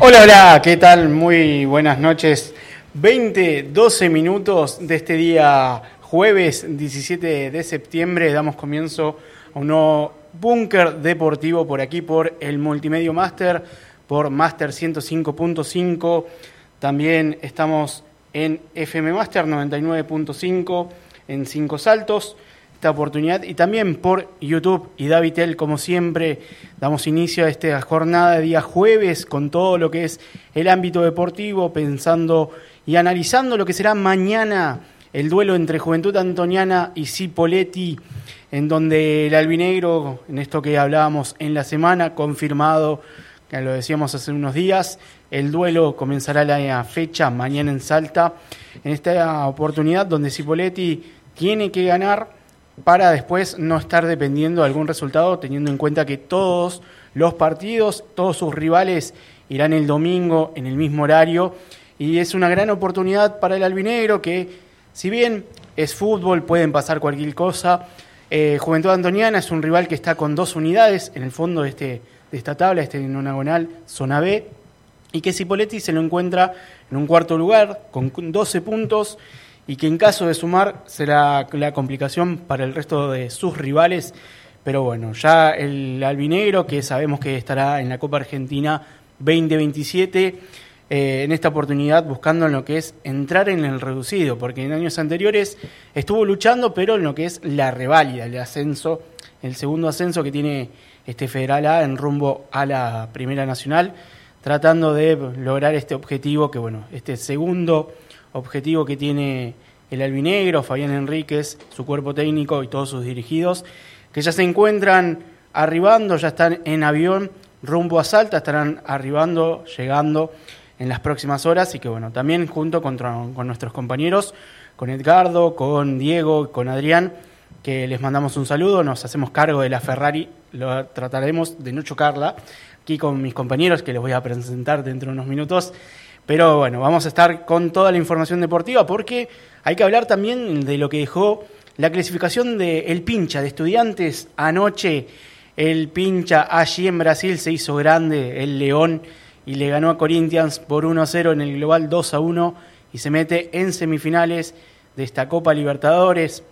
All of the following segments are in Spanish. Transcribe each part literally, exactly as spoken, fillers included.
Hola, hola, ¿qué tal? Muy buenas noches. veinte, doce minutos de este día jueves diecisiete de septiembre. Damos comienzo a un nuevo búnker deportivo por aquí, por el Multimedio Master, por Master ciento cinco punto cinco. También estamos en F M Master noventa y nueve punto cinco, en Cinco Saltos. Esta oportunidad y también por YouTube y Davitel, como siempre, damos inicio a esta jornada de día jueves con todo lo que es el ámbito deportivo, pensando y analizando lo que será mañana el duelo entre Juventud Antoniana y Cipolletti, en donde el albinegro, en esto que hablábamos en la semana, confirmado, que lo decíamos hace unos días, el duelo comenzará la fecha mañana en Salta, en esta oportunidad donde Cipolletti tiene que ganar para después no estar dependiendo de algún resultado, teniendo en cuenta que todos los partidos, todos sus rivales irán el domingo en el mismo horario, y es una gran oportunidad para el albinegro que, si bien es fútbol, pueden pasar cualquier cosa. eh, Juventud Antoniana es un rival que está con dos unidades en el fondo de, este, de esta tabla, este nonagonal, zona B, y que Cipolletti se lo encuentra en un cuarto lugar con doce puntos, y que en caso de sumar será la complicación para el resto de sus rivales. Pero bueno, ya el albinegro, que sabemos que estará en la Copa Argentina veinte veintisiete, eh, en esta oportunidad buscando en lo que es entrar en el reducido, porque en años anteriores estuvo luchando, pero en lo que es la reválida, el ascenso, el segundo ascenso que tiene este Federal A en rumbo a la Primera Nacional, tratando de lograr este objetivo, que bueno, este segundo objetivo que tiene el albinegro, Fabián Enríquez, su cuerpo técnico y todos sus dirigidos, que ya se encuentran arribando, ya están en avión rumbo a Salta, estarán arribando, llegando en las próximas horas, y que bueno, también junto con, con nuestros compañeros, con Edgardo, con Diego, con Adrián, que les mandamos un saludo, nos hacemos cargo de la Ferrari, lo trataremos de no chocarla, aquí con mis compañeros que les voy a presentar dentro de unos minutos. Pero bueno, vamos a estar con toda la información deportiva porque hay que hablar también de lo que dejó la clasificación del Pincha de Estudiantes anoche. El Pincha allí en Brasil se hizo grande, el León, y le ganó a Corinthians por uno a cero en el global dos a uno y se mete en semifinales de esta Copa Libertadores,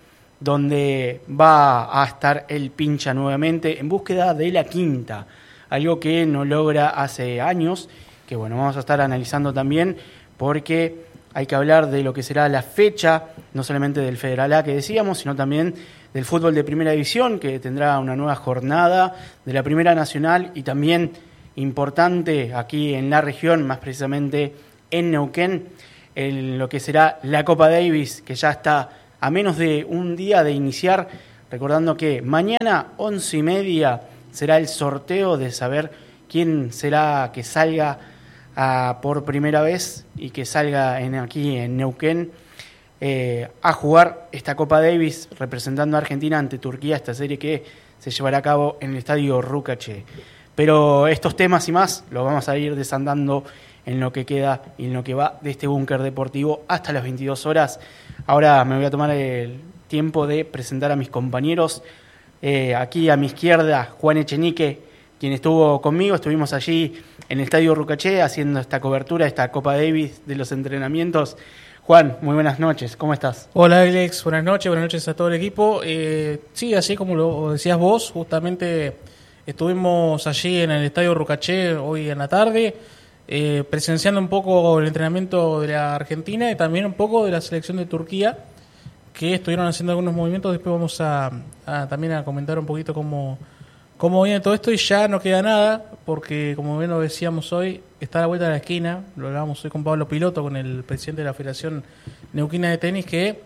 donde va a estar el Pincha nuevamente en búsqueda de la quinta, algo que no logra hace años, que bueno, vamos a estar analizando también, porque hay que hablar de lo que será la fecha, no solamente del Federal A que decíamos, sino también del fútbol de Primera División, que tendrá una nueva jornada, de la Primera Nacional, y también importante aquí en la región, más precisamente en Neuquén, en lo que será la Copa Davis, que ya está a menos de un día de iniciar, recordando que mañana once y media será el sorteo de saber quién será que salga a, por primera vez y que salga en, aquí en Neuquén eh, a jugar esta Copa Davis representando a Argentina ante Turquía, esta serie que se llevará a cabo en el estadio Rucaché. Pero estos temas y más los vamos a ir desandando en lo que queda y en lo que va de este búnker deportivo hasta las veintidós horas. Ahora me voy a tomar el tiempo de presentar a mis compañeros. Eh, aquí a mi izquierda, Juan Echenique, quien estuvo conmigo, estuvimos allí en el estadio Rucaché haciendo esta cobertura, esta Copa Davis de los entrenamientos. Juan, muy buenas noches, ¿cómo estás? Hola Alex, buenas noches, buenas noches a todo el equipo. Eh, sí, así como lo decías vos, justamente estuvimos allí en el estadio Rucaché hoy en la tarde, eh, presenciando un poco el entrenamiento de la Argentina y también un poco de la selección de Turquía, que estuvieron haciendo algunos movimientos. Después vamos a, a también a comentar un poquito cómo... cómo viene todo esto, y ya no queda nada, porque como bien lo decíamos hoy, está a la vuelta de la esquina. Lo hablábamos hoy con Pablo Piloto, con el presidente de la Federación Neuquina de Tenis, que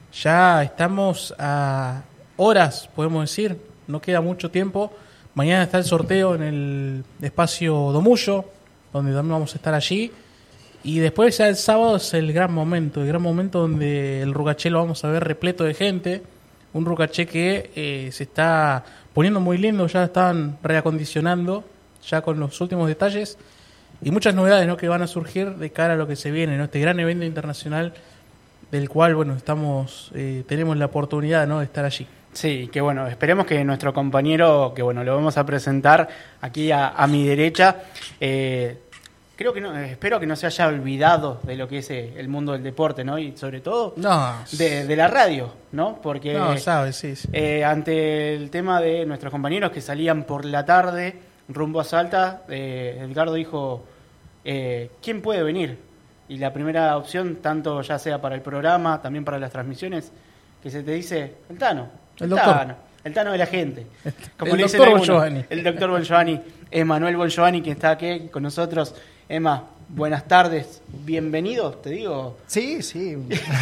ya estamos a horas, podemos decir, no queda mucho tiempo. Mañana está el sorteo en el espacio Domullo, donde también vamos a estar allí, y después ya el sábado es el gran momento, el gran momento donde el Rucaché lo vamos a ver repleto de gente. Un Rucaché que eh, se está poniendo muy lindo, ya están reacondicionando, ya con los últimos detalles y muchas novedades, ¿no?, que van a surgir de cara a lo que se viene, ¿no?, este gran evento internacional del cual, bueno, estamos eh, tenemos la oportunidad, ¿no?, de estar allí. Sí, que bueno, esperemos que nuestro compañero, que bueno, lo vamos a presentar aquí a, a mi derecha, eh, creo que no, espero que no se haya olvidado de lo que es el mundo del deporte, ¿no? Y sobre todo no. de, de la radio, ¿no? Porque no, sabe, sí, sí. Eh, ante el tema de nuestros compañeros que salían por la tarde rumbo a Salta, eh, Edgardo dijo, eh, ¿quién puede venir? Y la primera opción, tanto ya sea para el programa, también para las transmisiones, que se te dice, el Tano, el, el doctor. Tano, el Tano de la gente. Como el le doctor algunos, Bongiovanni. El doctor Bongiovanni, Emanuel Bongiovanni, que está aquí con nosotros. Emma, buenas tardes, bienvenido, te digo. Sí, sí,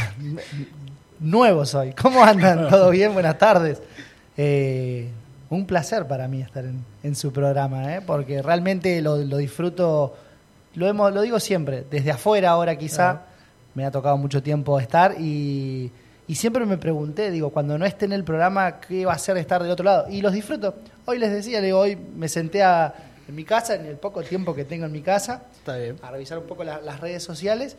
nuevo soy. ¿Cómo andan? ¿Todo bien? Buenas tardes. Eh, un placer para mí estar en, en su programa, ¿eh? Porque realmente lo, lo disfruto, lo, hemos, lo digo siempre, desde afuera ahora quizá, uh-huh. me ha tocado mucho tiempo estar y, y siempre me pregunté, digo, cuando no esté en el programa, ¿qué va a ser estar del otro lado? Y los disfruto. Hoy les decía, digo, hoy me senté a... en mi casa, en el poco tiempo que tengo en mi casa, Está bien. a revisar un poco la, las redes sociales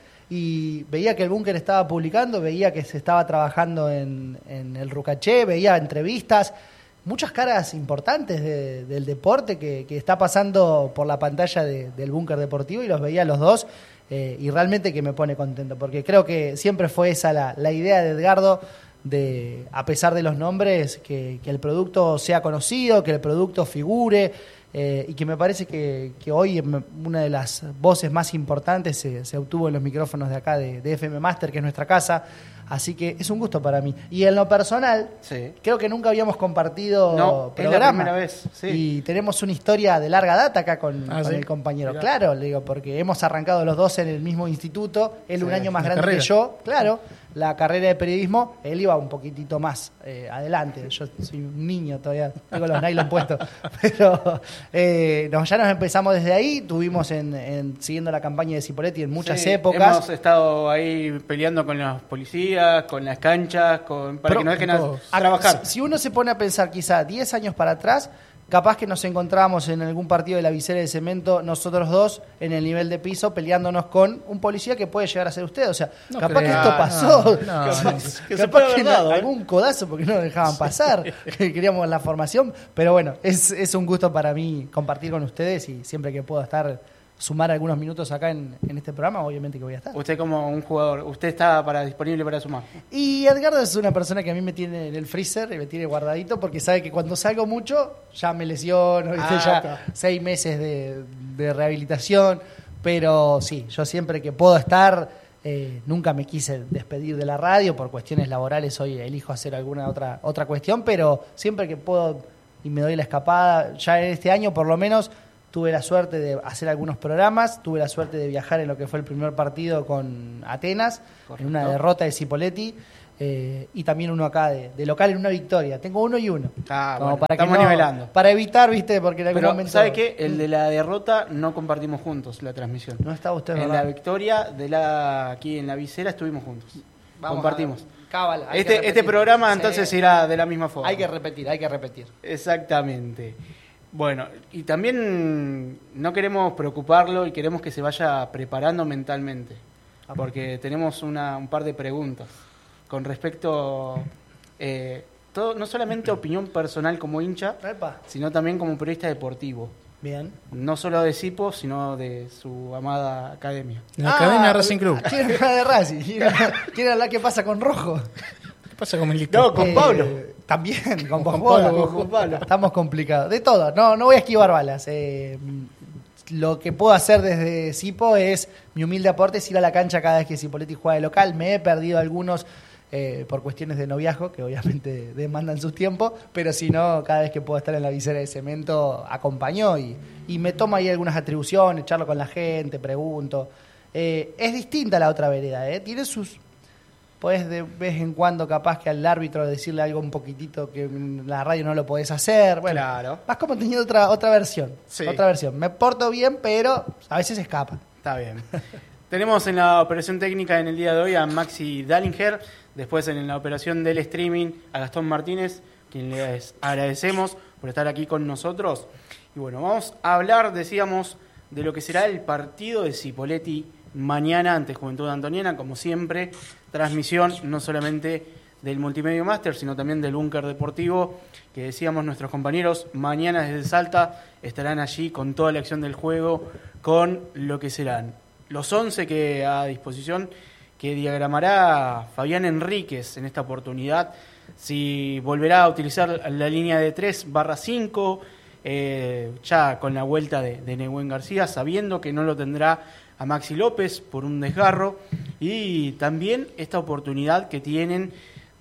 y veía que el Búnker estaba publicando, veía que se estaba trabajando en, en el Rucaché, veía entrevistas, muchas caras importantes de, del deporte que, que está pasando por la pantalla de, del Búnker Deportivo y los veía los dos eh, y realmente que me pone contento porque creo que siempre fue esa la, la idea de Edgardo de, a pesar de los nombres, que, que el producto sea conocido, que el producto figure. Eh, y que me parece que, que hoy una de las voces más importantes se, se obtuvo en los micrófonos de acá de, de F M Master, que es nuestra casa, así que es un gusto para mí. Y en lo personal, sí. creo que nunca habíamos compartido no, programa. Es la primera vez, sí. Y tenemos una historia de larga data acá con, ah, con ¿sí? el compañero. Mirá. Claro, le digo, porque hemos arrancado los dos en el mismo instituto, él sí, un año más grande carrera. que yo, claro. La carrera de periodismo, él iba un poquitito más eh, adelante. Yo soy un niño todavía, tengo los nylon puestos. Pero eh, nos, ya nos empezamos desde ahí, tuvimos en, en siguiendo la campaña de Cipolletti en muchas sí, épocas. Hemos estado ahí peleando con los policías, con las canchas, con, para Pero, que nos dejen a, a trabajar. Si, si uno se pone a pensar quizá diez años para atrás, capaz que nos encontrábamos en algún partido de la visera de cemento, nosotros dos, en el nivel de piso, peleándonos con un policía que puede llegar a ser usted. O sea, no capaz creo. que esto pasó. No, no, capaz no. que, se capaz puede que haber no- dado, ¿eh? algún codazo porque no nos dejaban pasar. que Queríamos la formación. Pero bueno, es, es un gusto para mí compartir con ustedes y siempre que puedo estar, sumar algunos minutos acá en, en este programa, obviamente que voy a estar. Usted como un jugador, usted está para disponible para sumar. Y Edgardo es una persona que a mí me tiene en el freezer y me tiene guardadito porque sabe que cuando salgo mucho ya me lesiono, ¿viste? Ah, ya está. seis meses de, de rehabilitación, pero sí, yo siempre que puedo estar, eh, nunca me quise despedir de la radio por cuestiones laborales, hoy elijo hacer alguna otra, otra cuestión, pero siempre que puedo y me doy la escapada, ya en este año por lo menos tuve la suerte de hacer algunos programas, tuve la suerte de viajar en lo que fue el primer partido con Atenas, Correcto. en una derrota de Cipolletti, eh, y también uno acá de, de local en una victoria. Tengo uno y uno. Ah, Como bueno, que estamos no- nivelando. Para evitar, viste, porque en algún Pero, momento... ¿sabe qué? El de la derrota no compartimos juntos la transmisión. No está usted, En ¿verdad? la victoria de la aquí en la visera estuvimos juntos. Vamos Compartimos. a- cábala, hay que Este, repetir. este programa Sí. entonces irá de la misma forma. Hay que repetir, hay que repetir. Exactamente. Bueno, y también no queremos preocuparlo y queremos que se vaya preparando mentalmente, porque tenemos una, un par de preguntas con respecto, eh, todo, no solamente opinión personal como hincha, Epa. sino también como periodista deportivo, Bien. no solo de Cipo, sino de su amada academia. La Academia Racing Club. ¿Quién habla de Racing? ¿Quién habla- ¿Quién habla qué pasa con Rojo? ¿Qué pasa con Milito? No, con Eh, Pablo. También, con, Con vos, Pablo, con- con Pablo. Estamos complicados. De todo. No, no voy a esquivar balas. Eh, lo que puedo hacer desde Cipo es, mi humilde aporte, es ir a la cancha cada vez que Cipolletti juega de local. Me he perdido algunos eh, por cuestiones de noviazgo, que obviamente demandan su tiempo, pero si no, cada vez que puedo estar en la visera de cemento, acompañó y, y me tomo ahí algunas atribuciones, charlo con la gente, pregunto. Eh, es distinta la otra vereda, ¿eh? Tiene sus... Podés de vez en cuando capaz que al árbitro decirle algo un poquitito que en la radio no lo podés hacer. Bueno, Claro. vas como teniendo otra otra versión. Sí. Otra versión. Me porto bien, pero a veces escapa. Está bien. Tenemos en la operación técnica en el día de hoy a Maxi Dallinger, después en la operación del streaming a Gastón Martínez, quien les agradecemos por estar aquí con nosotros. Y bueno, vamos a hablar, decíamos, de lo que será el partido de Cipolletti mañana ante Juventud Antoniana, como siempre, transmisión no solamente del Multimedio Master, sino también del Búnker Deportivo, que decíamos nuestros compañeros, mañana desde Salta estarán allí con toda la acción del juego, con lo que serán los once que a disposición que diagramará Fabián Enríquez en esta oportunidad, si volverá a utilizar la línea de tres barra cinco, eh, ya con la vuelta de, de Nehuen García, sabiendo que no lo tendrá a Maxi López por un desgarro, y también esta oportunidad que tienen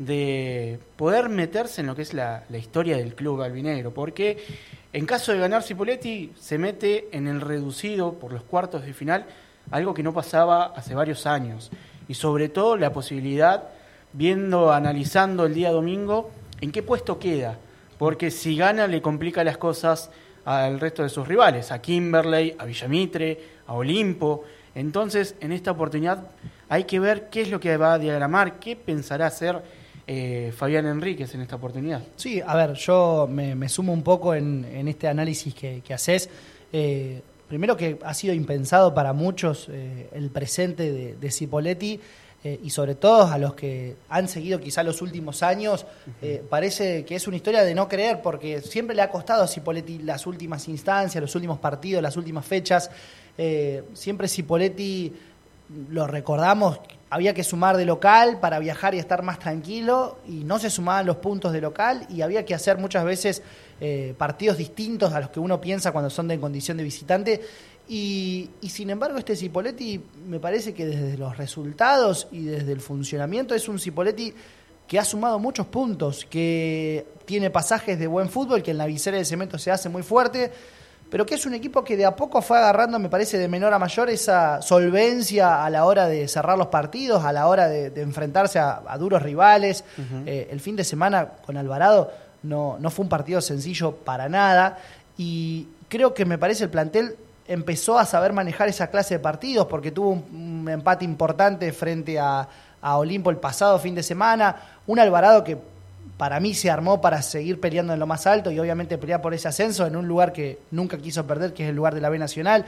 de poder meterse en lo que es la, la historia del club albinegro, porque en caso de ganar Cipolletti se mete en el reducido por los cuartos de final, algo que no pasaba hace varios años, y sobre todo la posibilidad, viendo, analizando el día domingo, en qué puesto queda, porque si gana le complica las cosas al resto de sus rivales, a Kimberley, a Villamitre, a Olimpo. Entonces, en esta oportunidad hay que ver qué es lo que va a diagramar, qué pensará hacer eh, Fabián Enríquez en esta oportunidad. Sí, a ver, yo me, me sumo un poco en, en este análisis que, que haces. Eh, primero que ha sido impensado para muchos eh, el presente de, de Cipolletti, eh, y sobre todo a los que han seguido quizá los últimos años, eh, parece que es una historia de no creer, porque siempre le ha costado a Cipolletti las últimas instancias, los últimos partidos, las últimas fechas. Eh, siempre Cipolletti, lo recordamos, había que sumar de local para viajar y estar más tranquilo, y no se sumaban los puntos de local, y había que hacer muchas veces eh, partidos distintos a los que uno piensa cuando son de en condición de visitante. Y, y sin embargo este Cipolletti me parece que desde los resultados y desde el funcionamiento es un Cipolletti que ha sumado muchos puntos, que tiene pasajes de buen fútbol, que en la visera de cemento se hace muy fuerte, pero que es un equipo que de a poco fue agarrando, me parece, de menor a mayor esa solvencia a la hora de cerrar los partidos, a la hora de, de enfrentarse a, a duros rivales. Uh-huh. Eh, el fin de semana con Alvarado no, no fue un partido sencillo para nada, y creo que me parece el plantel empezó a saber manejar esa clase de partidos, porque tuvo un, un empate importante frente a, a Olimpo el pasado fin de semana, un Alvarado que para mí se armó para seguir peleando en lo más alto y obviamente pelear por ese ascenso en un lugar que nunca quiso perder, que es el lugar de la B Nacional.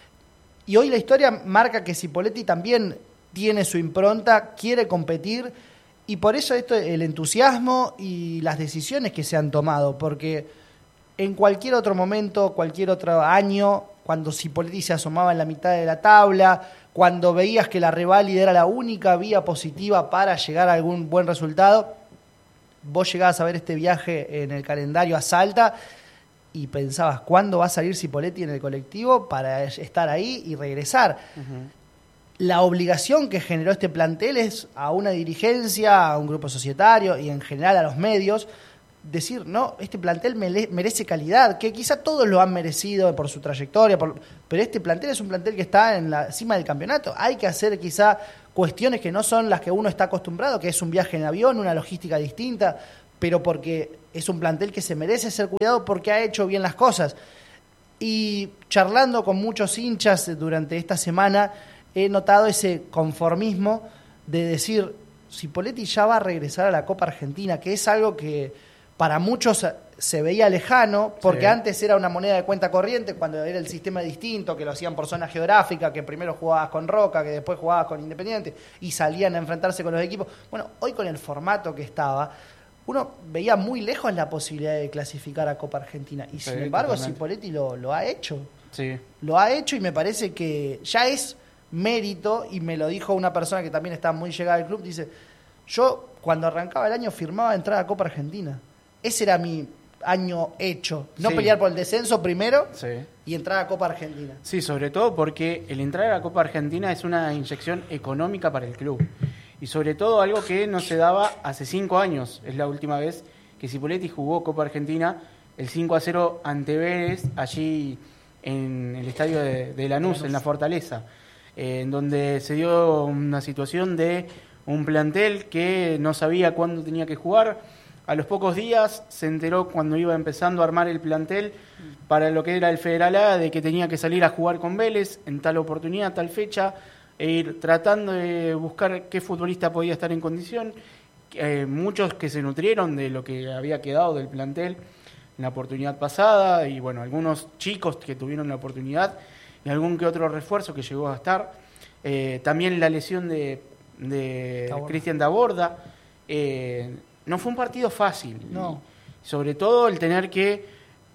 Y hoy la historia marca que Cipolletti también tiene su impronta, quiere competir, y por eso esto, el entusiasmo y las decisiones que se han tomado, porque en cualquier otro momento, cualquier otro año, cuando Cipolletti se asomaba en la mitad de la tabla, cuando veías que la reválida era la única vía positiva para llegar a algún buen resultado, vos llegabas a ver este viaje en el calendario a Salta y pensabas, ¿cuándo va a salir Cipolletti en el colectivo para estar ahí y regresar? Uh-huh. La obligación que generó este plantel es a una dirigencia, a un grupo societario y en general a los medios, decir, no, este plantel merece calidad, que quizá todos lo han merecido por su trayectoria, por, pero este plantel es un plantel que está en la cima del campeonato. Hay que hacer quizá cuestiones que no son las que uno está acostumbrado, que es un viaje en avión, una logística distinta, pero porque es un plantel que se merece ser cuidado porque ha hecho bien las cosas. Y charlando con muchos hinchas durante esta semana, he notado ese conformismo de decir, Cipolletti ya va a regresar a la Copa Argentina, que es algo que para muchos se veía lejano, porque sí, antes era una moneda de cuenta corriente, cuando era el sistema distinto, que lo hacían por zona geográfica, que primero jugabas con Roca, que después jugabas con Independiente, y salían a enfrentarse con los equipos. Bueno, hoy con el formato que estaba, uno veía muy lejos la posibilidad de clasificar a Copa Argentina, y sin sí, embargo totalmente. Cipolletti lo, lo ha hecho. Sí. Lo ha hecho, y me parece que ya es mérito, y me lo dijo una persona que también está muy llegada al club, dice, yo cuando arrancaba el año firmaba entrar a Copa Argentina. Ese era mi año hecho. No sí. pelear por el descenso primero sí. y entrar a Copa Argentina. Sí, sobre todo porque el entrar a la Copa Argentina es una inyección económica para el club. Y sobre todo algo que no se daba hace cinco años. Es la última vez que Cipolletti jugó Copa Argentina, el cinco a cero ante Vélez, allí en el estadio de, de Lanús, Lanús, en la Fortaleza, eh, en donde se dio una situación de un plantel que no sabía cuándo tenía que jugar. A los pocos días se enteró, cuando iba empezando a armar el plantel para lo que era el Federal A, de que tenía que salir a jugar con Vélez en tal oportunidad, tal fecha, e ir tratando de buscar qué futbolista podía estar en condición. Eh, muchos que se nutrieron de lo que había quedado del plantel en la oportunidad pasada, y bueno, algunos chicos que tuvieron la oportunidad y algún que otro refuerzo que llegó a estar. Eh, también la lesión de, de Cristian Daborda. Eh, No fue un partido fácil, no. Sobre todo el tener que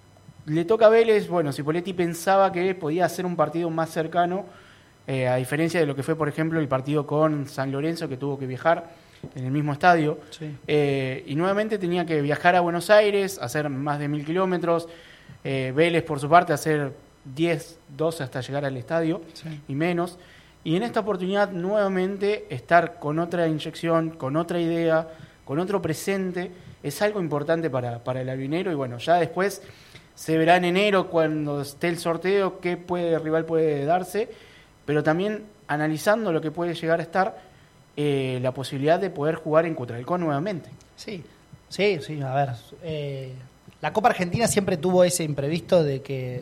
le toca a Vélez, bueno, Cipoletti pensaba que podía hacer un partido más cercano, eh, a diferencia de lo que fue, por ejemplo, el partido con San Lorenzo, que tuvo que viajar en el mismo estadio. Sí. Eh, y nuevamente tenía que viajar a Buenos Aires, hacer más de mil kilómetros. Eh, Vélez, por su parte, hacer diez, doce hasta llegar al estadio, sí, y menos. Y en esta oportunidad, nuevamente, estar con otra inyección, con otra idea, con otro presente, es algo importante para, para el albinero. Y bueno, ya después se verá en enero, cuando esté el sorteo, qué puede, rival puede darse, pero también analizando lo que puede llegar a estar, eh, la posibilidad de poder jugar en Cutralcó nuevamente. Sí, sí, sí, a ver, eh, la Copa Argentina siempre tuvo ese imprevisto de que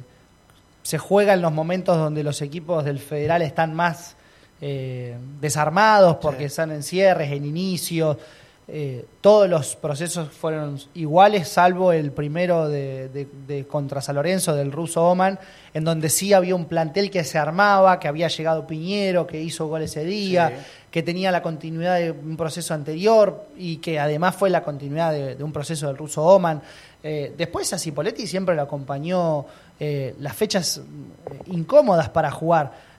se juega en los momentos donde los equipos del Federal están más eh, desarmados porque sí, están en cierres, en inicios. Eh, todos los procesos fueron iguales, salvo el primero de, de, de contra San Lorenzo, del ruso Oman, en donde sí había un plantel que se armaba, que había llegado Piñero, que hizo gol ese día, sí, que tenía la continuidad de un proceso anterior y que además fue la continuidad de, de un proceso del ruso Oman. Eh, después a Cipoletti siempre lo acompañó eh, las fechas incómodas para jugar.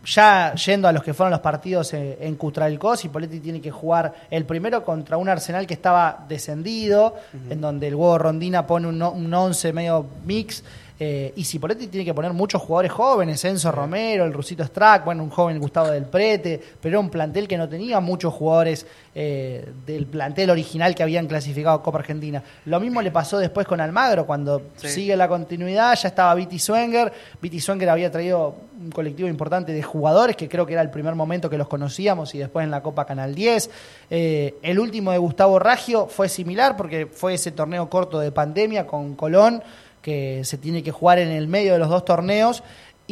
Ya yendo a los que fueron los partidos en, en Cutralcó, Cipoletti tiene que jugar el primero contra un Arsenal que estaba descendido, uh-huh, en donde el huevo Rondina pone un, un once medio mix, eh, y Cipoletti tiene que poner muchos jugadores jóvenes, Enzo uh-huh. Romero, el Rusito Strack, bueno, un joven Gustavo del Prete, pero era un plantel que no tenía muchos jugadores eh, del plantel original que habían clasificado a Copa Argentina. Lo mismo le pasó después con Almagro, cuando sí, sigue la continuidad, ya estaba Viti Swenger, Viti Swenger había traído un colectivo importante de jugadores, que creo que era el primer momento que los conocíamos, y después en la Copa Canal diez. Eh, el último de Gustavo Raggio fue similar, porque fue ese torneo corto de pandemia con Colón, que se tiene que jugar en el medio de los dos torneos,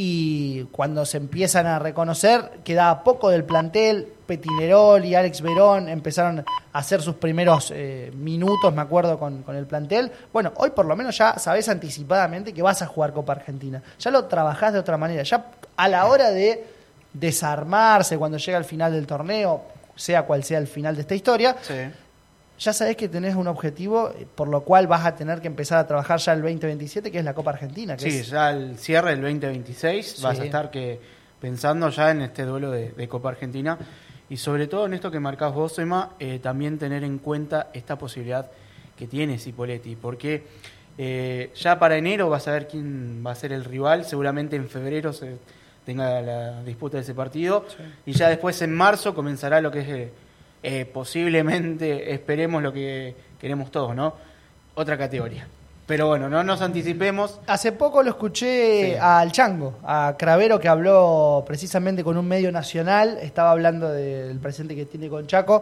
y cuando se empiezan a reconocer, quedaba poco del plantel. Petinerol y Alex Verón empezaron a hacer sus primeros eh, minutos, me acuerdo, con, con el plantel. Bueno, hoy por lo menos ya sabés anticipadamente que vas a jugar Copa Argentina. Ya lo trabajás de otra manera. Ya a la hora de desarmarse, cuando llega al final del torneo, sea cual sea el final de esta historia, sí, ya sabés que tenés un objetivo por lo cual vas a tener que empezar a trabajar ya el veinte veintisiete, que es la Copa Argentina. Que sí, es... ya el cierre del veinte veintiséis, sí, vas a estar que pensando ya en este duelo de, de Copa Argentina. Y sobre todo en esto que marcás vos, Emma, eh, también tener en cuenta esta posibilidad que tiene Cipoletti, porque eh, ya para enero vas a ver quién va a ser el rival, seguramente en febrero se tenga la disputa de ese partido, sí, y ya después en marzo comenzará lo que es eh, eh, posiblemente, esperemos lo que queremos todos, ¿no? Otra categoría. Pero bueno, no nos anticipemos. Hace poco lo escuché, sí, al Chango, a Cravero, que habló precisamente con un medio nacional, estaba hablando del presente que tiene con Chaco,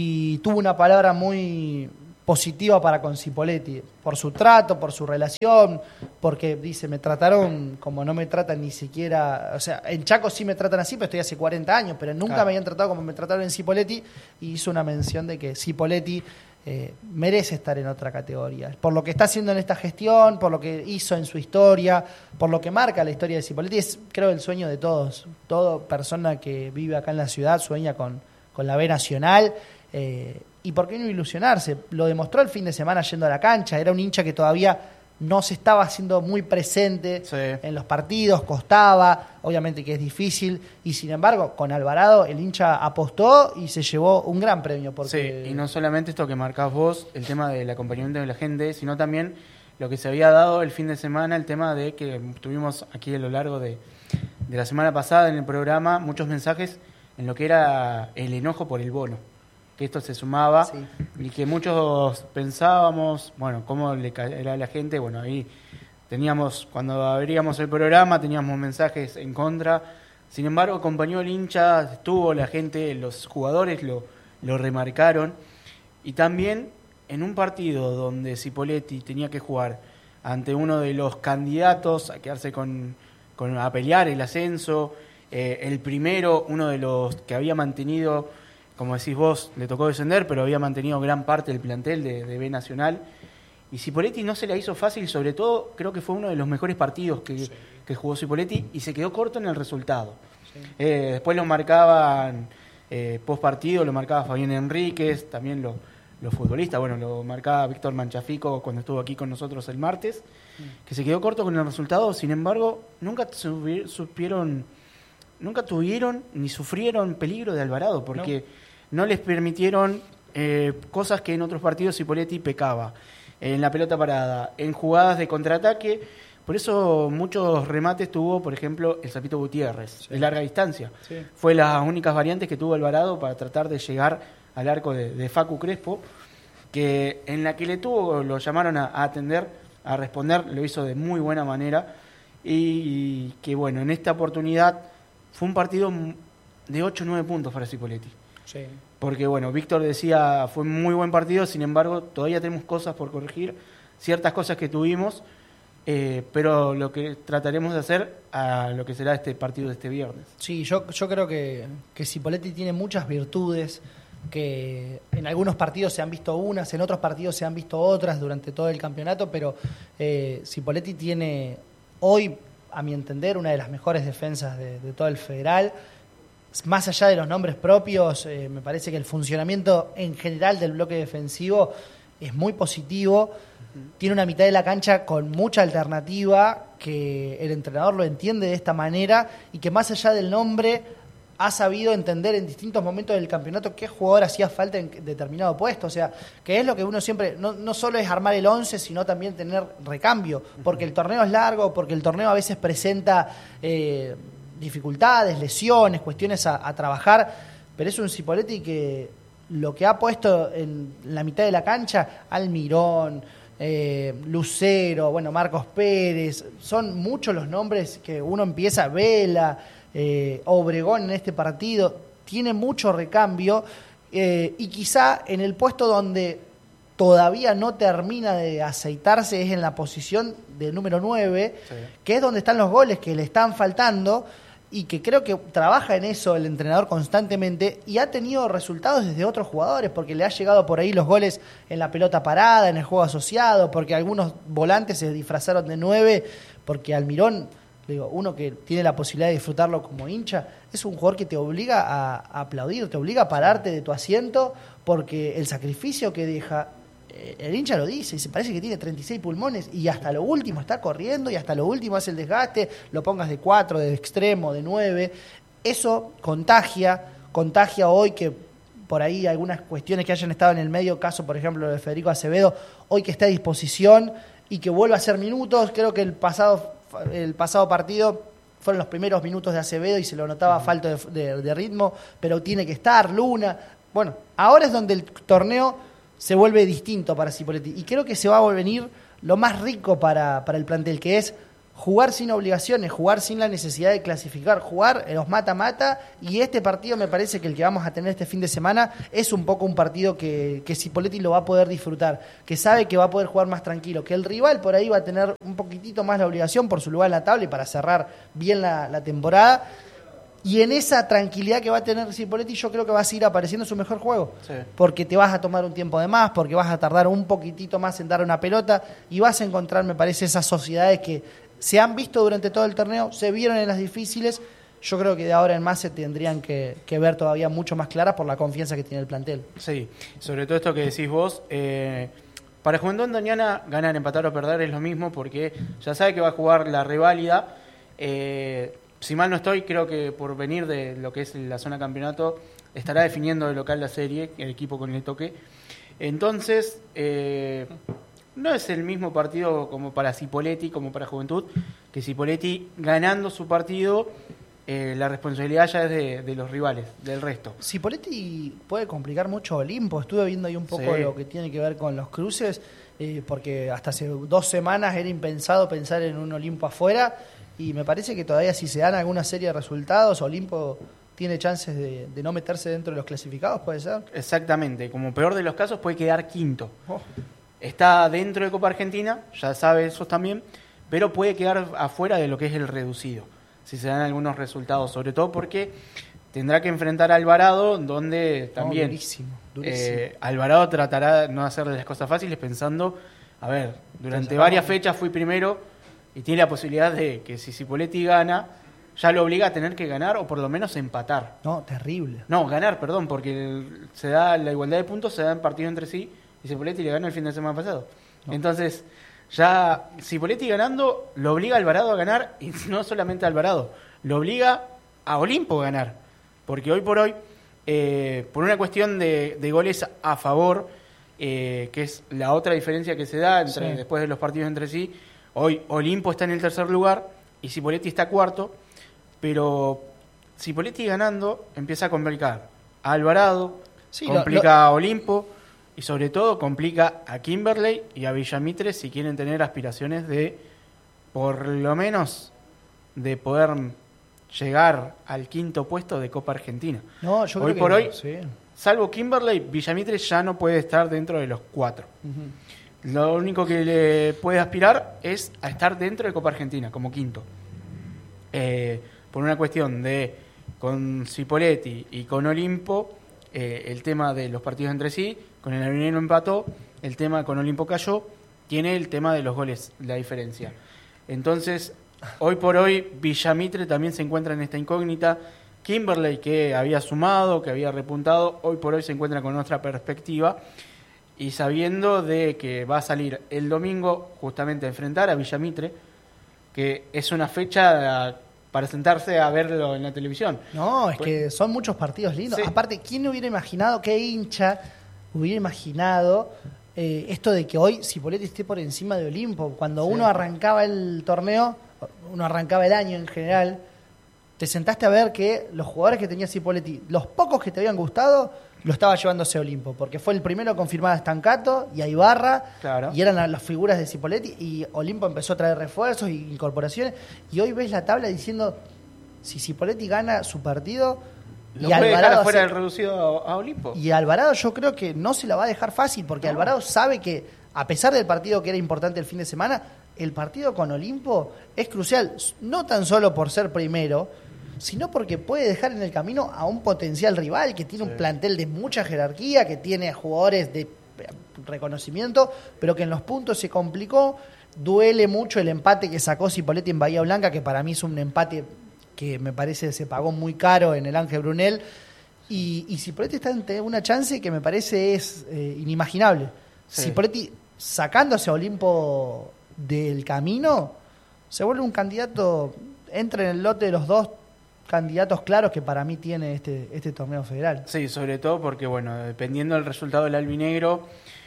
y tuvo una palabra muy positiva para con Cipoletti, por su trato, por su relación, porque dice, me trataron como no me tratan ni siquiera, o sea, en Chaco sí me tratan así, pero estoy hace cuarenta años, pero nunca claro. me habían tratado como me trataron en Cipoletti, y hizo una mención de que Cipoletti Eh, merece estar en otra categoría, por lo que está haciendo en esta gestión, por lo que hizo en su historia, por lo que marca la historia de Cipoletti. Es, creo, el sueño de todos. Toda persona que vive acá en la ciudad sueña con, con la B Nacional, eh, y por qué no ilusionarse. Lo demostró el fin de semana yendo a la cancha. Era un hincha que todavía no se estaba haciendo muy presente, sí, en los partidos, costaba, obviamente que es difícil, y sin embargo con Alvarado el hincha apostó y se llevó un gran premio. Porque... Sí, y no solamente esto que marcás vos, el tema del acompañamiento de la gente, sino también lo que se había dado el fin de semana, el tema de que tuvimos aquí a lo largo de, de la semana pasada en el programa muchos mensajes en lo que era el enojo por el bono, que esto se sumaba, sí, y que muchos pensábamos, bueno, cómo le caerá a la gente. Bueno, ahí teníamos, cuando abríamos el programa, teníamos mensajes en contra. Sin embargo, acompañó el hincha, estuvo la gente, los jugadores lo, lo remarcaron. Y también en un partido donde Cipoletti tenía que jugar ante uno de los candidatos a quedarse con, con a pelear el ascenso, eh, el primero, uno de los que había mantenido, como decís vos, le tocó descender, pero había mantenido gran parte del plantel de, de B Nacional. Y Cipoletti no se la hizo fácil, sobre todo creo que fue uno de los mejores partidos que, sí, que jugó Cipoletti, y se quedó corto en el resultado. Sí. Eh, después lo marcaban, eh, post partido, lo marcaba Fabián Enríquez, también lo, los futbolistas. Bueno, lo marcaba Víctor Manchafico cuando estuvo aquí con nosotros el martes, que se quedó corto con el resultado. Sin embargo, nunca supieron, nunca tuvieron ni sufrieron peligro de Alvarado, porque no, no les permitieron eh, cosas que en otros partidos Cipolletti pecaba. En la pelota parada, en jugadas de contraataque. Por eso muchos remates tuvo, por ejemplo, el Zapito Gutiérrez, sí. de larga distancia. Sí. Fue las únicas variantes que tuvo Alvarado para tratar de llegar al arco de, de Facu Crespo, que en la que le tuvo, lo llamaron a, a atender, a responder, lo hizo de muy buena manera. Y, y que bueno, en esta oportunidad fue un partido de ocho o nueve puntos para Cipolletti. Sí. Porque bueno, Víctor decía, fue un muy buen partido, sin embargo, todavía tenemos cosas por corregir, ciertas cosas que tuvimos, eh, pero lo que trataremos de hacer a lo que será este partido de este viernes. Sí, yo, yo creo que, que Cipolletti tiene muchas virtudes, que en algunos partidos se han visto unas, en otros partidos se han visto otras durante todo el campeonato, pero eh, Cipolletti tiene hoy, a mi entender, una de las mejores defensas de, de todo el federal. Más allá de los nombres propios, eh, me parece que el funcionamiento en general del bloque defensivo es muy positivo. Uh-huh. Tiene una mitad de la cancha con mucha alternativa, que el entrenador lo entiende de esta manera y que más allá del nombre ha sabido entender en distintos momentos del campeonato qué jugador hacía falta en determinado puesto. O sea, que es lo que uno siempre, no, no solo es armar el once, sino también tener recambio, porque el torneo es largo, porque el torneo a veces presenta Eh, dificultades, lesiones, cuestiones a, a trabajar, pero es un Cipolletti que lo que ha puesto en la mitad de la cancha, Almirón, eh, Lucero, bueno, Marcos Pérez, son muchos los nombres que uno empieza, Vela, eh, Obregón en este partido, tiene mucho recambio, eh, y quizá en el puesto donde todavía no termina de aceitarse es en la posición del número nueve, sí. que es donde están los goles que le están faltando, y que creo que trabaja en eso el entrenador constantemente y ha tenido resultados desde otros jugadores, porque le ha llegado por ahí los goles en la pelota parada, en el juego asociado, porque algunos volantes se disfrazaron de nueve, porque Almirón, digo, uno que tiene la posibilidad de disfrutarlo como hincha, es un jugador que te obliga a, a aplaudir, te obliga a pararte de tu asiento, porque el sacrificio que deja, el hincha lo dice, y se parece que tiene treinta y seis pulmones y hasta lo último está corriendo y hasta lo último hace el desgaste, lo pongas de cuatro, de extremo, de nueve, eso contagia, contagia hoy que por ahí algunas cuestiones que hayan estado en el medio, caso por ejemplo de Federico Acevedo, hoy que está a disposición y que vuelva a hacer minutos. Creo que el pasado, el pasado partido fueron los primeros minutos de Acevedo y se lo notaba falta de, de, de ritmo, pero tiene que estar Luna. Bueno, ahora es donde el torneo se vuelve distinto para Cipolletti. Y creo que se va a venir lo más rico para, para el plantel, que es jugar sin obligaciones, jugar sin la necesidad de clasificar, jugar en los mata-mata. Y este partido me parece que el que vamos a tener este fin de semana es un poco un partido que, que Cipolletti lo va a poder disfrutar, que sabe que va a poder jugar más tranquilo, que el rival por ahí va a tener un poquitito más la obligación por su lugar en la tabla y para cerrar bien la, la temporada. Y en esa tranquilidad que va a tener Cipolletti, yo creo que va a seguir apareciendo su mejor juego. Sí. Porque te vas a tomar un tiempo de más, porque vas a tardar un poquitito más en dar una pelota y vas a encontrar, me parece, esas sociedades que se han visto durante todo el torneo, se vieron en las difíciles. Yo creo que de ahora en más se tendrían que, que ver todavía mucho más claras por la confianza que tiene el plantel. Sí, sobre todo esto que decís vos. Eh, para Juventud Doñana, ganar, empatar o perder es lo mismo, porque ya sabe que va a jugar la reválida. Eh, Si mal no estoy, creo que por venir de lo que es la zona campeonato, estará definiendo de local la serie, el equipo con el toque. Entonces, eh, no es el mismo partido como para Cipolletti, como para Juventud, que Cipolletti ganando su partido, eh, la responsabilidad ya es de, de los rivales, del resto. Cipolletti puede complicar mucho a Olimpo, estuve viendo ahí un poco sí. lo que tiene que ver con los cruces, eh, porque hasta hace dos semanas era impensado pensar en un Olimpo afuera. Y me parece que todavía si se dan alguna serie de resultados, Olimpo tiene chances de, de no meterse dentro de los clasificados, ¿puede ser? Exactamente, como peor de los casos puede quedar quinto. Oh. Está dentro de Copa Argentina, ya sabe eso también, pero puede quedar afuera de lo que es el reducido, si se dan algunos resultados, sobre todo porque tendrá que enfrentar a Alvarado, donde también oh, durísimo, durísimo. Eh, Alvarado tratará de no hacerle las cosas fáciles pensando, a ver, durante varias fechas fui primero, y tiene la posibilidad de que si Cipolletti gana, ya lo obliga a tener que ganar o por lo menos empatar. No, terrible. No, ganar, perdón, porque el- se da la igualdad de puntos, se da en partido entre sí y Cipoletti le ganó el fin de semana pasado. No. Entonces, ya Cipoletti ganando lo obliga a Alvarado a ganar y no solamente a Alvarado, lo obliga a Olimpo a ganar. Porque hoy por hoy, eh, por una cuestión de, de goles a favor, eh, que es la otra diferencia que se da entre, Sí. después de los partidos entre sí, hoy Olimpo está en el tercer lugar y Cipoletti está cuarto, pero Cipoletti ganando empieza a complicar a Alvarado, Sí, lo- complica a Olimpo y sobre todo complica a Kimberley y a Villamitre si quieren tener aspiraciones de, por lo menos, de poder llegar al quinto puesto de Copa Argentina. No, yo Hoy creo por que, hoy, sí. salvo Kimberley, Villamitre ya no puede estar dentro de los cuatro. Ujú. Lo único que le puede aspirar es a estar dentro de Copa Argentina, como quinto. Eh, por una cuestión de, con Cipoletti y con Olimpo, eh, el tema de los partidos entre sí, con el Albinegro empató, el tema con Olimpo cayó, tiene el tema de los goles, la diferencia. Entonces, hoy por hoy, Villamitre también se encuentra en esta incógnita. Kimberley, que había sumado, que había repuntado, hoy por hoy se encuentra con otra perspectiva. Y sabiendo de que va a salir el domingo justamente a enfrentar a Villamitre, que es una fecha para sentarse a verlo en la televisión. No, es Pues- que son muchos partidos lindos. Sí. Aparte, ¿quién hubiera imaginado, qué hincha hubiera imaginado eh, esto de que hoy Cipoletti esté por encima de Olimpo? Cuando Sí. uno arrancaba el torneo, uno arrancaba el año en general, te sentaste a ver que los jugadores que tenía Cipoletti, los pocos que te habían gustado, lo estaba llevándose a Olimpo, porque fue el primero confirmado a Stancato y a Ibarra, Claro. y eran la- las figuras de Cipoletti, y Olimpo empezó a traer refuerzos y incorporaciones, y hoy ves la tabla diciendo, si Cipoletti gana su partido, Lo y puede dejar Alvarado, afuera hace- del reducido a, a Olimpo. y Alvarado yo creo que no se la va a dejar fácil, porque No. Alvarado sabe que, a pesar del partido que era importante el fin de semana, el partido con Olimpo es crucial, no tan solo por ser primero, sino porque puede dejar en el camino a un potencial rival que tiene Sí. un plantel de mucha jerarquía, que tiene jugadores de reconocimiento, pero que en los puntos se complicó. Duele mucho el empate que sacó Cipoletti en Bahía Blanca, que para mí es un empate que me parece se pagó muy caro en el Ángel Brunel. Y, y Cipoletti está ante una chance que me parece es eh, inimaginable. Sí. Cipoletti sacándose a Olimpo del camino, se vuelve un candidato, entra en el lote de los dos candidatos claros que para mí tiene este, este torneo federal. Sí, sobre todo porque, bueno, dependiendo del resultado del albinegro,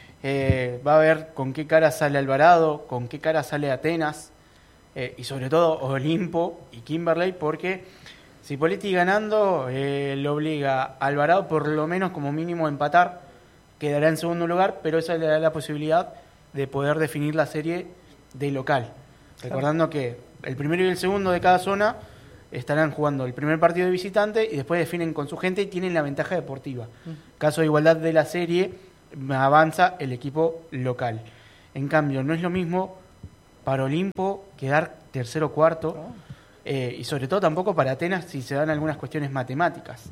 eh, va a ver con qué cara sale Alvarado, con qué cara sale Atenas, eh, y sobre todo Olimpo y Kimberley, porque Cipoletti ganando eh, lo obliga a Alvarado por lo menos como mínimo a empatar, quedará en segundo lugar, pero eso le da la posibilidad de poder definir la serie de local. Recordando que el primero y el segundo de cada zona estarán jugando el primer partido de visitante y después definen con su gente y tienen la ventaja deportiva. Caso de igualdad de la serie, avanza el equipo local. En cambio, no es lo mismo para Olimpo quedar tercero o cuarto, eh, y sobre todo tampoco para Atenas si se dan algunas cuestiones matemáticas,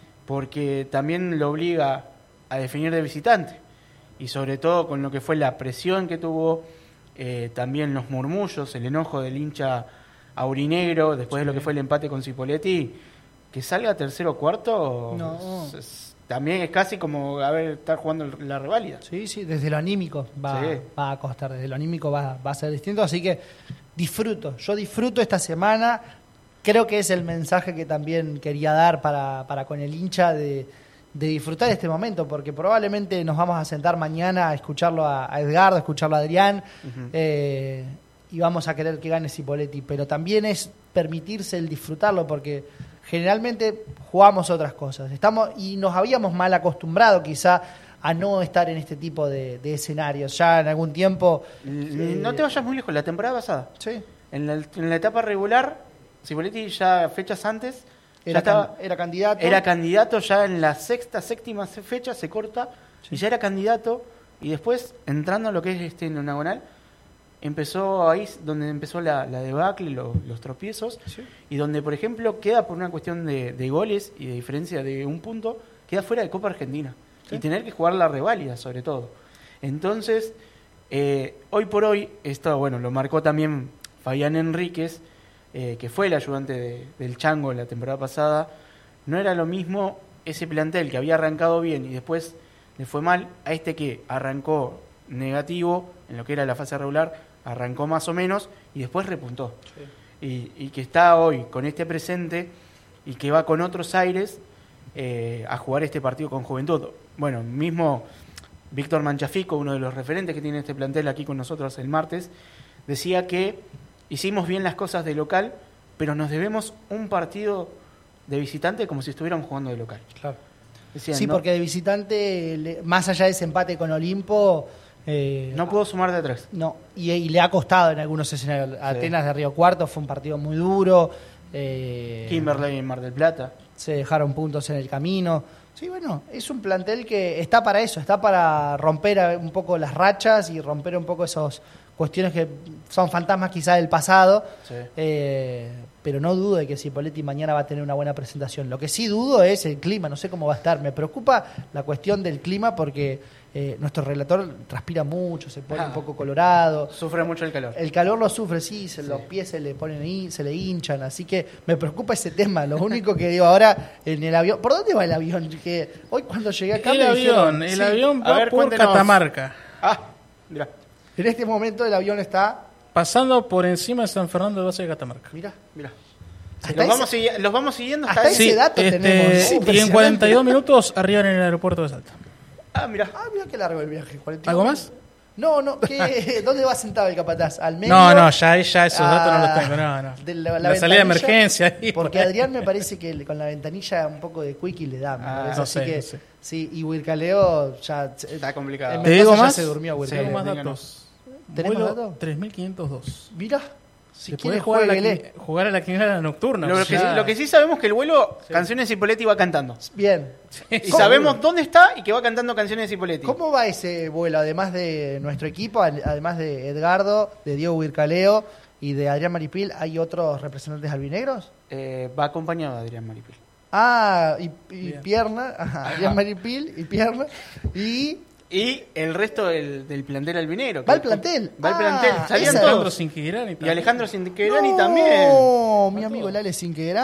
porque también lo obliga a definir de visitante, y sobre todo con lo que fue la presión que tuvo, eh, también los murmullos, el enojo del hincha aurinegro después de lo que fue el empate con Cipoletti, que salga tercero o cuarto, No. es- es- también es casi como a ver, estar jugando la reválida. Sí, sí, desde lo anímico va, Sí. va a costar, desde lo anímico va, va a ser distinto, así que disfruto, yo disfruto esta semana, creo que es el mensaje que también quería dar para, para con el hincha de, de disfrutar este momento, porque probablemente nos vamos a sentar mañana a escucharlo a, a Edgardo, a escucharlo a Adrián, Ujú. eh, y vamos a querer que gane Cipoletti, pero también es permitirse el disfrutarlo, porque generalmente jugamos otras cosas, estamos y nos habíamos mal acostumbrado quizá a no estar en este tipo de, de escenarios. Ya en algún tiempo... L- eh, No te vayas muy lejos, la temporada pasada, Sí, en la, en la etapa regular, Cipoletti ya fechas antes, ya era, estaba, can- era candidato. era candidato ya en la sexta, séptima se- fecha, se corta, y ya era candidato, y después, entrando a lo que es este nonagonal, empezó ahí donde empezó la, la debacle, lo- los tropiezos, Sí. y donde, por ejemplo, queda por una cuestión de, de goles y de diferencia de un punto, queda fuera de Copa Argentina. Sí. Y tener que jugar la reválida, sobre todo. Entonces, eh, hoy por hoy, esto, bueno, lo marcó también Fabián Enríquez, eh, que fue el ayudante de, del Chango la temporada pasada, no era lo mismo ese plantel que había arrancado bien y después le fue mal, a este que arrancó negativo en lo que era la fase regular, arrancó más o menos y después repuntó. Sí. Y, y que está hoy con este presente y que va con otros aires eh, a jugar este partido con Juventud. Bueno, mismo Víctor Manchafico, uno de los referentes que tiene este plantel aquí con nosotros el martes, decía que hicimos bien las cosas de local, pero nos debemos un partido de visitante como si estuviéramos jugando de local. Claro. Decían, sí, no, porque de visitante, le- más allá de ese empate con Olimpo... eh, no puedo sumar de atrás. No, y, y le ha costado en algunos escenarios. Atenas de Río Cuarto fue un partido muy duro. Eh, Kimberley en Mar del Plata. Se dejaron puntos en el camino. Sí, bueno, es un plantel que está para eso, está para romper a- un poco las rachas y romper un poco esas cuestiones que son fantasmas quizá del pasado. Sí. Eh, pero no dudo de que Cipolletti mañana va a tener una buena presentación. Lo que sí dudo es el clima, no sé cómo va a estar. Me preocupa la cuestión del clima porque eh, nuestro relator transpira mucho, se pone Ah. un poco colorado. Sufre mucho el calor. El calor lo sufre, sí, se, Sí. los pies se le ponen ahí, se le hinchan, así que me preocupa ese tema. Lo único que digo ahora en el avión, ¿por dónde va el avión? Que hoy cuando llegué acá El me dijeron, avión, el sí, avión A va ver, por cuéntenos. Catamarca, Ah, mira. en este momento el avión está, pasando por encima de San Fernando de Base de Catamarca. mira, Mira. Hasta Los ese- vamos, segui- los vamos siguiendo hasta hasta ahí. ese Sí, dato este, tenemos. y en Impresionante. cuarenta y dos minutos arriban en el aeropuerto de Salta. Ah, mira. Ah, mira qué largo el viaje. cuarenta y ¿Algo uno. más? No, no, ¿qué, ¿dónde va sentado el capataz? ¿Al medio? No, no, ya, ya esos datos no Ah, los tengo, no, no. de la, La, la salida de ventanilla, emergencia. ahí, Porque por ahí. Adrián me parece que le- con la ventanilla un poco de quickie le da. me Ah, parece. no Así sé, que, no sé. sí, y Wircaleo ya... Está complicado. en ¿Te Mendoza digo ya más? se durmió Sí. Wircaleo. Tengo más díganos. datos. ¿Tenemos Vuelo datos? tres mil quinientos dos. Mira, si Se quieres puede jugar a, la, jueguele. quin- jugar a la quiniela nocturna. Lo, o que, sea, lo que sí sabemos es que el vuelo, canciones de Cipolletti va cantando. Bien. Y ¿Cómo? sabemos dónde está y que va cantando canciones de Cipolletti. ¿Cómo va ese vuelo? Además de nuestro equipo, al- además de Edgardo, de Diego Wircaleo y de Adrián Maripil, ¿hay otros representantes albinegros? Eh, va acompañado de Adrián Maripil. Ah, y, y Bien. Pierna, ajá, Adrián Maripil y Pierna, y Y el resto del, del plantel albinero. ¿Va que- el plantel? Va el Ah, plantel. Salían esa- Alejandro todos. Sinquirani Y Alejandro Sinquerani no, también. mi amigo Lale Sinquera.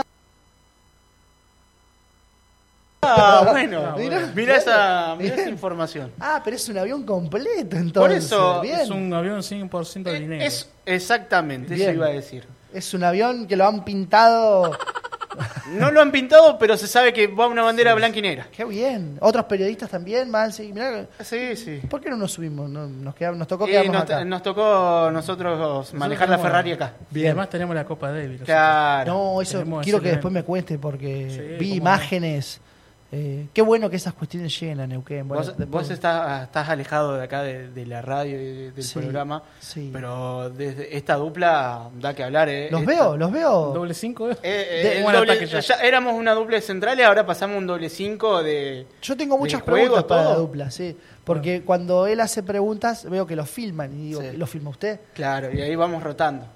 Ah, bueno. Ah, Mirá, Mira, mira esa, bien. mira esa información. Ah, pero es un avión completo entonces. Por eso, bien. Es un avión cien por ciento de Eh, dinero. Es exactamente, Bien. eso iba a decir. Es un avión que lo han pintado. No lo han pintado, pero se sabe que va una bandera blanca y negra. Qué bien. Otros periodistas también, más. Sí, mirá, Sí, sí. ¿por qué no nos subimos? No, nos, quedamos, nos tocó Y quedarnos nos, acá. nos tocó nosotros manejar la tenemos- Ferrari acá. Y además tenemos la Copa Davis. Claro. No, eso Tenemos quiero ese que nivel. después me cuente porque Sí, vi cómo no. imágenes. Eh, qué bueno que esas cuestiones lleguen a Neuquén. Bueno, Vos, después- vos estás, estás alejado de acá de, de la radio y de- del Sí, programa, sí. pero desde esta dupla da que hablar. Eh. Los Esta- veo, los veo. Doble cinco. Eh, eh, De- el buen doble- ataque ya. ya éramos una doble central y ahora pasamos un doble cinco de... Yo tengo muchas ¿Del juego, preguntas para la todo? dupla, sí. Porque cuando él hace preguntas, veo que lo filman y digo, Sí. ¿lo filma usted? Claro, y ahí vamos rotando.